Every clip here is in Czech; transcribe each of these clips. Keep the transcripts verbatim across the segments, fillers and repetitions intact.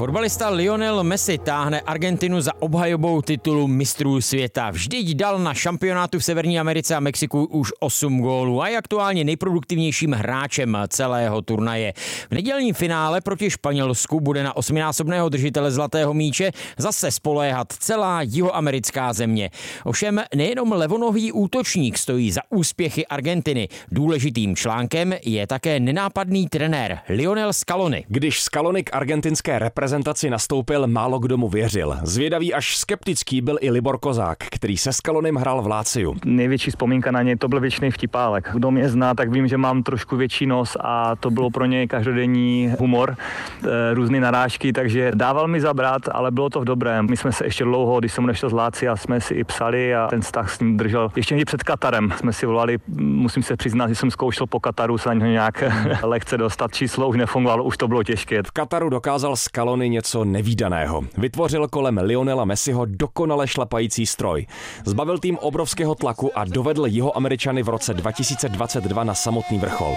Fotbalista Lionel Messi táhne Argentinu za obhajobou titulu mistrů světa. Vždyť dal na šampionátu v Severní Americe a Mexiku už osm gólů a je aktuálně nejproduktivnějším hráčem celého turnaje. V nedělním finále proti Španělsku bude na osminásobného držitele zlatého míče zase spoléhat celá jihoamerická země. Ovšem nejenom levonohý útočník stojí za úspěchy Argentiny. Důležitým článkem je také nenápadný trenér Lionel Scaloni. Když Scaloni k argentinské reprezentaci nastoupil, málo kdo mu věřil. Zvědavý až skeptický byl i Libor Kozák, který se Scalonim hrál v Láciu. Největší vzpomínka na něj to byl věčný vtipálek. Kdo mě zná, tak vím, že mám trošku větší nos a to bylo pro něj každodenní humor, různé narážky, takže dával mi zabrat, ale bylo to v dobrém. My jsme se ještě dlouho, když jsem odešel z Lácia, jsme si i psali a ten vztah s ním držel. Ještě někdy před Katarem jsme si volali, musím se přiznat, že jsem zkoušel po Kataru se na něho nějak lehce dostat, číslo už nefungovalo, už to bylo těžké. V Kataru dokázal Scaloni něco nevídaného. Vytvořil kolem Lionela Messiho dokonale šlapající stroj. Zbavil tým obrovského tlaku a dovedl jihoameričany v roce dva tisíce dvacet dva na samotný vrchol.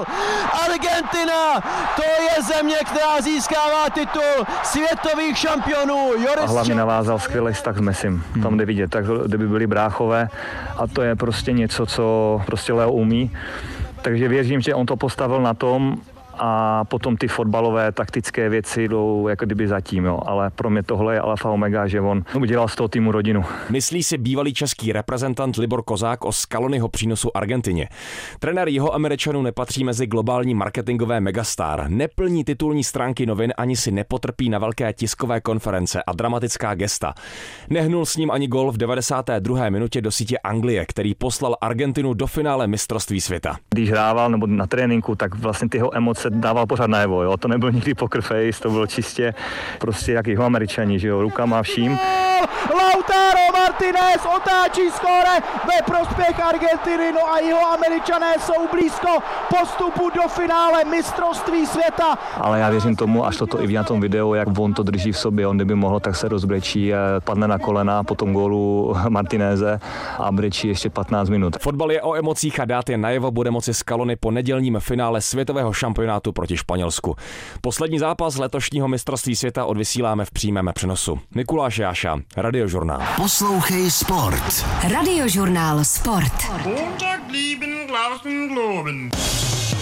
Argentina, to je země, která získává titul světových šampionů. Joris a hlavně navázal skvělý vztah s Messim. Hmm. Tam jde vidět, tak kdyby byli bráchové a to je prostě něco, co prostě Leo umí. Takže věřím, že on to postavil na tom, a potom ty fotbalové taktické věci jdou jako kdyby zatím, jo. Ale pro mě tohle je alfa omega, že on udělal z toho týmu rodinu. Myslí si bývalý český reprezentant Libor Kozák o Scaloniho přínosu Argentině. Trenér jihoameričanů nepatří mezi globální marketingové megastar, neplní titulní stránky novin ani si nepotrpí na velké tiskové konference a dramatická gesta. Nehnul s ním ani gól v devadesáté druhé minutě do sítě Anglie, který poslal Argentinu do finále mistrovství světa. Když hrával nebo na tréninku, tak vlastně ty jeho emoce dával pořád najevo, jo. To nebyl nikdy poker face, to bylo čistě prostě jak jihoameričani, že jo, rukama vším. Lautaro Martinez otáčí skóre ve prospěch Argentiny, no a jihoameričané jsou blízko postupu do finále mistrovství světa. Ale já věřím tomu, až toto i ví na tom videu, jak on to drží v sobě, on kdyby mohl, tak se rozbrečí, padne na kolena po tom gólu Martineze a brečí ještě patnáct minut. Fotbal je o emocích a dát je najevo bude moci Scaloni po nedělním finále světového šampionátu proti Španělsku. Poslední zápas letošního mistrovství světa odvysíláme v přímém přenosu. Mikuláš Jáša, Radiožurnál. Poslouchej Sport. Radiožurnál Sport. Montag blieben Glauben globen.